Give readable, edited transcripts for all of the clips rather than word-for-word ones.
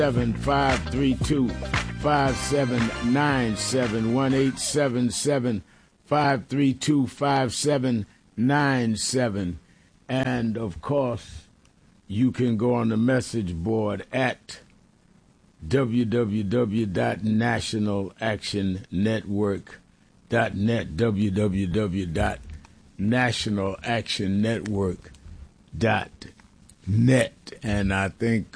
1-877-532-5797, 1-877-532-5797. And, of course, you can go on the message board at www.nationalactionnetwork.net, www.nationalactionnetwork.net. And I think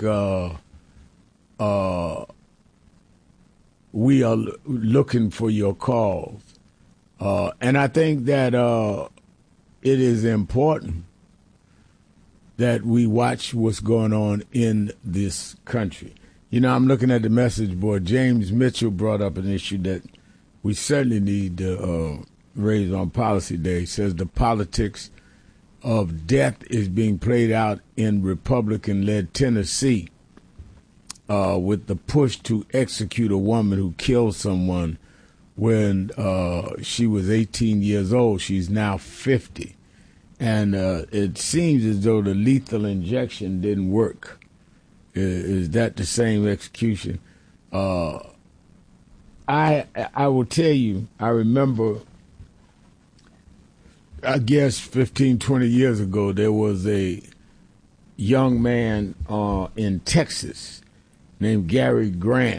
we are looking for your calls. And I think that it is important that we watch what's going on in this country. You know, I'm looking at the message board. James Mitchell brought up an issue that we certainly need to raise on Policy Day. He says the politics of death is being played out in Republican-led Tennessee with the push to execute a woman who killed someone when she was 18 years old. She's now 50. And it seems as though the lethal injection didn't work. Is that the same execution? I will tell you, I remember, I guess 15, 20 years ago, there was a young man in Texas named Gary Graham,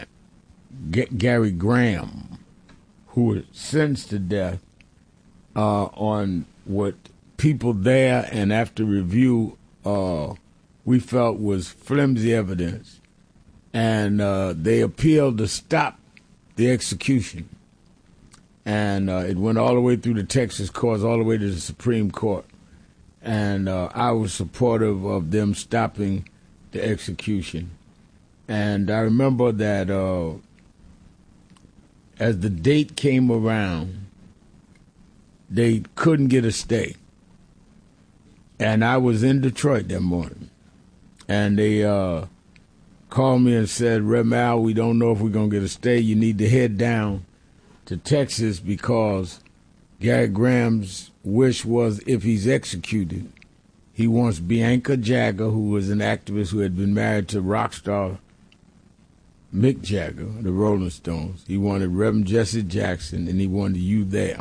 who was sentenced to death on what people there and after review we felt was flimsy evidence. And they appealed to stop the execution. And it went all the way through the Texas courts, all the way to the Supreme Court. And I was supportive of them stopping the execution. And I remember that as the date came around, they couldn't get a stay. And I was in Detroit that morning. And they called me and said, Rev. Al, we don't know if we're going to get a stay. You need to head down to Texas because Gary Graham's wish was if he's executed, he wants Bianca Jagger, who was an activist who had been married to rock star Mick Jagger, the Rolling Stones. He wanted Reverend Jesse Jackson, and he wanted you there.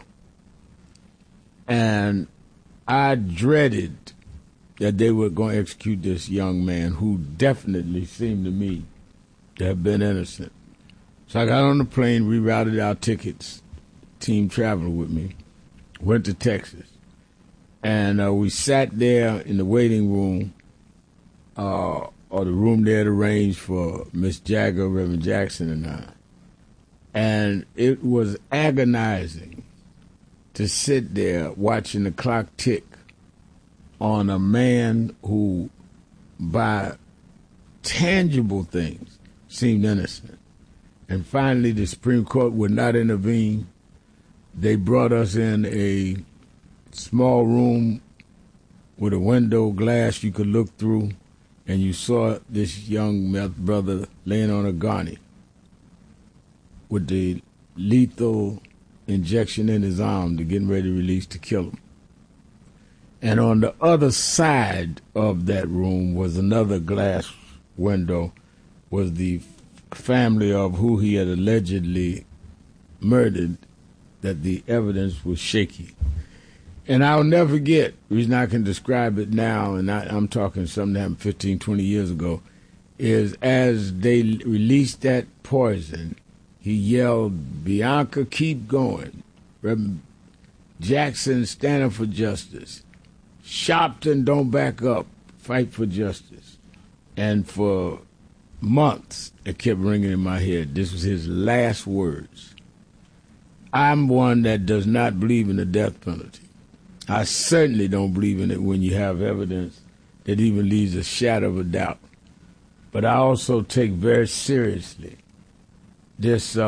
And I dreaded that they were going to execute this young man who definitely seemed to me to have been innocent. So I got on the plane, rerouted our tickets, team traveling with me, went to Texas. And we sat there in the waiting room, or the room they had arranged for Miss Jagger, Reverend Jackson, and I. And it was agonizing to sit there watching the clock tick on a man who, by tangible things, seemed innocent. And finally, the Supreme Court would not intervene. They brought us in a small room with a window glass you could look through, and you saw this young brother laying on a gurney with the lethal injection in his arm to getting ready to release to kill him. And on the other side of that room was another glass window, was the family of who he had allegedly murdered, that the evidence was shaky. And I'll never forget, the reason I can describe it now, and I'm talking something that happened 15, 20 years ago, is as they released that poison, he yelled, Bianca, keep going. Reverend Jackson, standing for justice. Sharpton, don't back up. Fight for justice. And for months, it kept ringing in my head. This was his last words. I'm one that does not believe in the death penalty. I certainly don't believe in it when you have evidence that even leaves a shadow of a doubt. But I also take very seriously this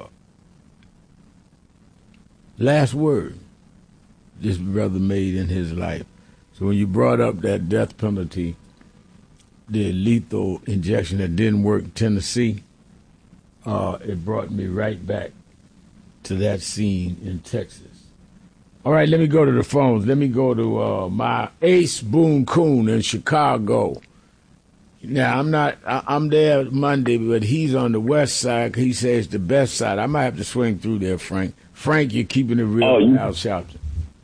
last word this brother made in his life. So when you brought up that death penalty, the lethal injection that didn't work in Tennessee, it brought me right back to that scene in Texas. All right, let me go to the phones. Let me go to my Ace Boone Coon in Chicago. Now, I'm there Monday, but he's on the west side. He says the best side. I might have to swing through there, Frank. Frank, you're keeping it real with Al Sharpton.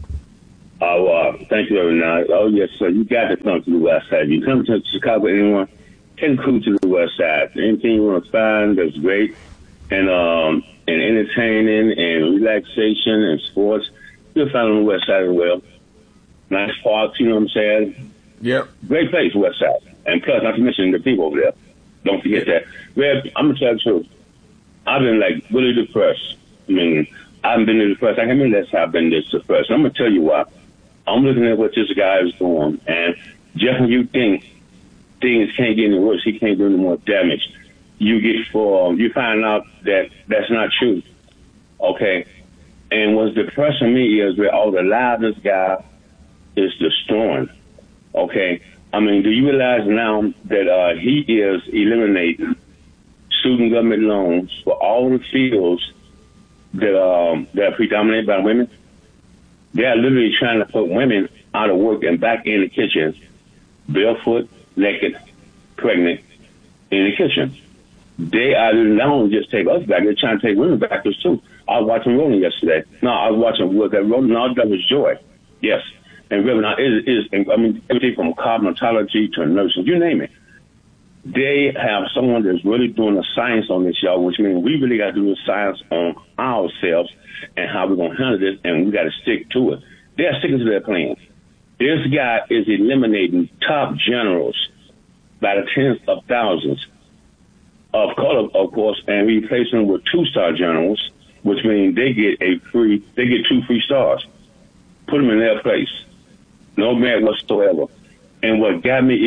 Thank you, Reverend. Oh, yes, sir. You got to come to the west side. You come to Chicago, anyone, take a cruise to the west side. Anything you want to find that's great and entertaining and relaxation and sports, you'll find on the west side as well. Nice parks, you know what I'm saying? Yep. Great place, west side. And plus, not to mention the people over there. Don't forget that. Red, I'm going to tell you the truth. I've been, really depressed. I mean, I haven't been depressed. I can't remember last time I've been this depressed. I'm going to tell you why. I'm looking at what this guy is doing. And just when you think things can't get any worse, he can't do any more damage, you find out that that's not true. Okay? And what's depressing me is that all the lives this guy is destroying. Okay? I mean, do you realize now that he is eliminating student government loans for all the fields that are predominated by women? They are literally trying to put women out of work and back in the kitchen, barefoot, naked, pregnant, in the kitchen. They are not only just take us back, they're trying to take women backwards too. I was watching Rolling yesterday. No, I was watching Rolling. All that was Joy. Yes. And Reverend, everything from cosmetology to nursing, you name it. They have someone that's really doing the science on this, y'all, which means we really got to do the science on ourselves and how we're going to handle this, and we got to stick to it. They're sticking to their plan. This guy is eliminating top generals by the tens of thousands of color, of course, and replacing them with 2-star generals, which means they get 2 free stars. Put them in their place. No merit whatsoever. And what got me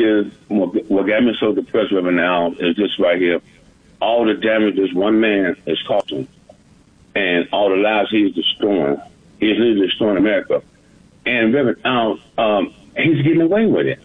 so depressed right now is this right here. All the damage this one man is causing and all the lives he's destroying. He's literally destroying America. And Reverend, he's getting away with it.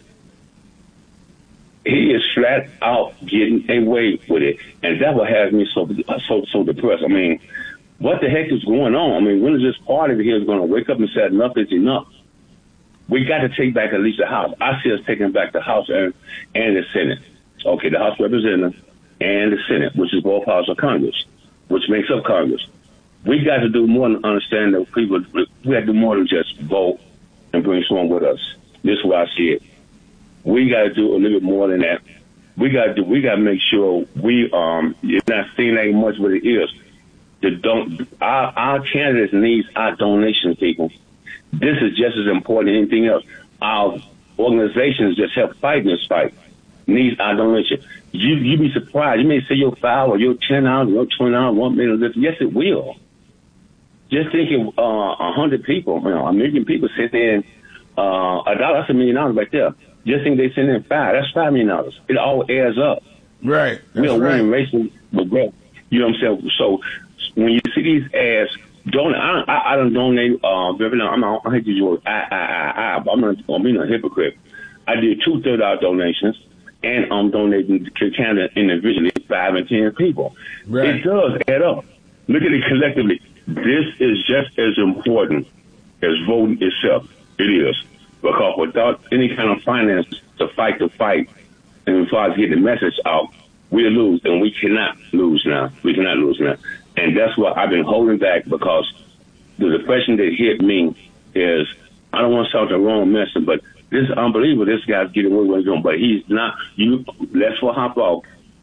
He is flat out getting away with it. And that what has me so depressed. I mean, what the heck is going on? I mean, when is this party here going to wake up and say enough is enough? We got to take back at least the House. I see us taking back the House and the Senate. Okay, the House of Representatives and the Senate, which is both houses of Congress, which makes up Congress. We got to do more than understand that people. We got to do more than just vote and bring someone with us. This is where I see it. We got to do a little bit more than that. We got to make sure it's not seen like much, but it is. Our candidates needs our donations, people. This is just as important as anything else. Our organizations just help fight this fight. Needs our donation. You be surprised. You may say your $5 or your $10 or your $20, $1 million. Yes, it will. Just thinking 100 people, a million people sit there and $1, that's $1 million right there. Just think they send in $5. That's $5 million. It all adds up. Right. We are winning racing with growth. You know what I'm saying? So when you see these ads, I don't donate. I hate to use the word. I'm not being a hypocrite. I did 2 $30 donations, and I'm donating to Canada individually 5 and 10 people. Right. It does add up. Look at it collectively. This is just as important as voting itself. It is, because without any kind of finance to fight the fight, and as far as get the message out, we'll lose, and we cannot lose now. We cannot lose now. And that's why I've been holding back, because the depression that hit me is, I don't want to sound the wrong message, but this is unbelievable. This guy's getting away with what he's doing, but he's not. Let's hop off.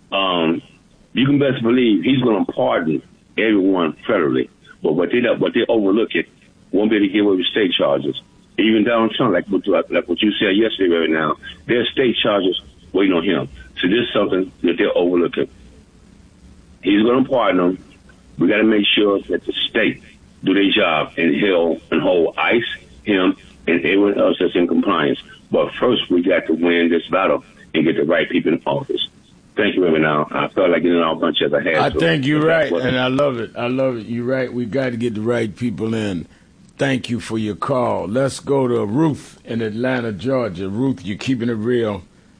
You can best believe he's going to pardon everyone federally, but what they overlook it won't be able to get away with state charges. Even Donald Trump, like what you said yesterday, right now, there's state charges waiting on him. So this is something that they're overlooking. He's going to pardon them. We got to make sure that the state do their job and hold ICE, him, and everyone else that's in compliance. But first, we got to win this battle and get the right people in office. Thank you, Reverend. Now, I felt like getting all bunch as I had. I think you're right, and I love it. I love it. You're right. We got to get the right people in. Thank you for your call. Let's go to Ruth in Atlanta, Georgia. Ruth, you're keeping it real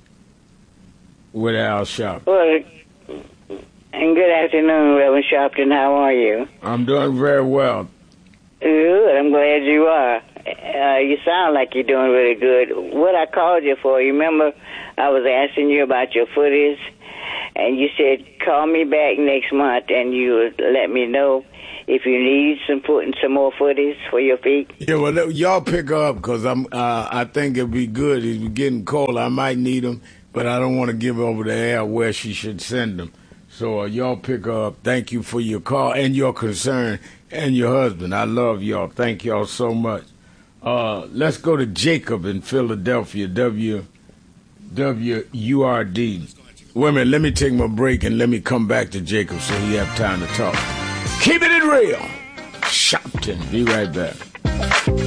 with Al Sharpton. Well, and good afternoon, Reverend Sharpton. How are you? I'm doing very well. Good. I'm glad you are. You sound like you're doing really good. What I called you for, you remember I was asking you about your footies, and you said, call me back next month, and you would let me know if you need some more footies for your feet. Yeah, well, y'all pick her up, because I think it'd be good. It's getting cold. I might need them, but I don't want to give over the air where she should send them. So y'all pick her up. Thank you for your call and your concern and your husband. I love y'all. Thank y'all so much. Let's go to Jacob in Philadelphia, WURD. Wait a minute, let me take my break and let me come back to Jacob so he have time to talk. Keep it real. Shopton. Be right back.